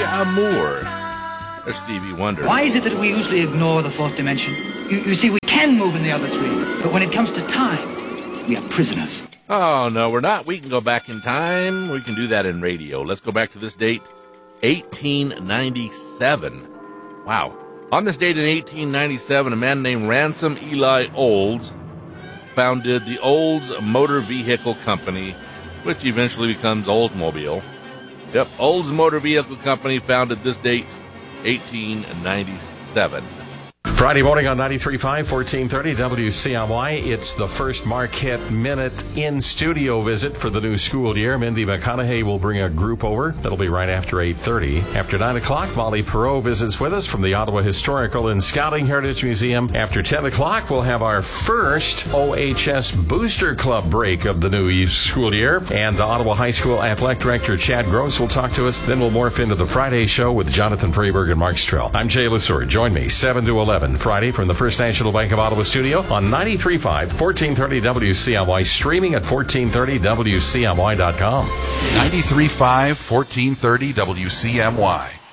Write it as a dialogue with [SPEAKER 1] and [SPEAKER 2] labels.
[SPEAKER 1] Amour. There's Stevie Wonder.
[SPEAKER 2] Why is it that we usually ignore the fourth dimension? You see, we can move in the other three, but when it comes to time, we are prisoners.
[SPEAKER 1] Oh, no, we're not. We can go back in time. We can do that in radio. Let's go back to this date, 1897. Wow. On this date in 1897, a man named Ransom Eli Olds founded the Olds Motor Vehicle Company, which eventually becomes Oldsmobile. Yep, Olds Motor Vehicle Company founded this date, 1897.
[SPEAKER 3] Friday morning on 93.5, 1430 WCMY. It's the first Marquette Minute in-studio visit for the new school year. Mindy McConaughey will bring a group over. That'll be right after 8:30. After 9 o'clock, Molly Perot visits with us from the Ottawa Historical and Scouting Heritage Museum. After 10 o'clock, we'll have our first OHS Booster Club break of the new school year. And the Ottawa High School Athletic Director Chad Gross will talk to us. Then we'll morph into the Friday show with Jonathan Freeberg and Mark Strell. I'm Jay Lesseur. Join me 7 to 11 Friday from the First National Bank of Ottawa studio on 93.5, 1430 WCMY, streaming at 1430WCMY.com.
[SPEAKER 4] 93.5, 1430 WCMY.